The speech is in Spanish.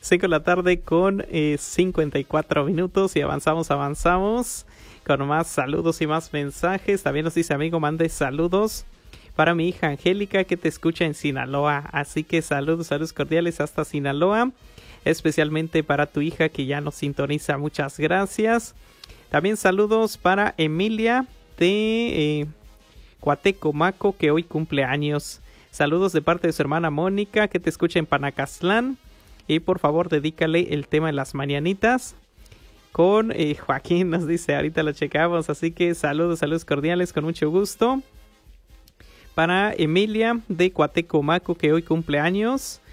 5 de la tarde con 54 minutos y avanzamos con más saludos y más mensajes. También nos dice amigo, mande saludos para mi hija Angélica que te escucha en Sinaloa. Así que saludos cordiales hasta Sinaloa, especialmente para tu hija que ya nos sintoniza. Muchas gracias. También saludos para Emilia de Coatecomaco, que hoy cumple años. Saludos de parte de su hermana Mónica, que te escucha en Panacastlán. Y por favor, dedícale el tema de las mañanitas con Joaquín, nos dice, ahorita lo checamos. Así que saludos cordiales, con mucho gusto. Para Emilia de Coatecomaco, que hoy cumple años.